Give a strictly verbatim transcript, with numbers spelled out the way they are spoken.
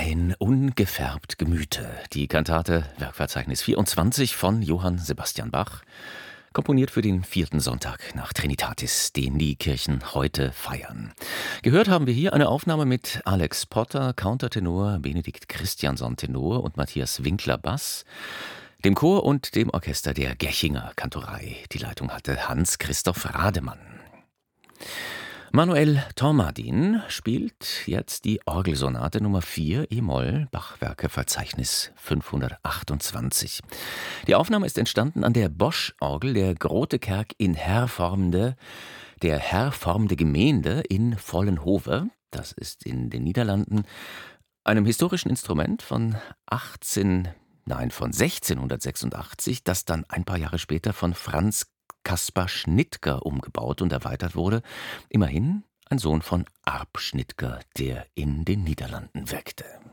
Ein ungefärbt Gemüte. Die Kantate Werkverzeichnis vierundzwanzig von Johann Sebastian Bach, komponiert für den vierten Sonntag nach Trinitatis, den die Kirchen heute feiern. Gehört haben wir hier eine Aufnahme mit Alex Potter, Countertenor, Benedikt Christiansson Tenor und Matthias Winkler Bass, dem Chor und dem Orchester der Gechinger Kantorei. Die Leitung hatte Hans-Christoph Rademann. Manuel Tormadin spielt jetzt die Orgelsonate Nummer vier E-Moll, Bachwerkeverzeichnis fünfhundertachtundzwanzig. Die Aufnahme ist entstanden an der Bosch-Orgel der Grotekerk in Hervormde, der Hervormde Gemeende in Vollenhove. Das ist in den Niederlanden, einem historischen Instrument von achtzehn, nein, von sechzehnhundertsechsundachtzig, das dann ein paar Jahre später von Franz Kaspar Schnittger umgebaut und erweitert wurde. Immerhin ein Sohn von Arp Schnittger, der in den Niederlanden wirkte.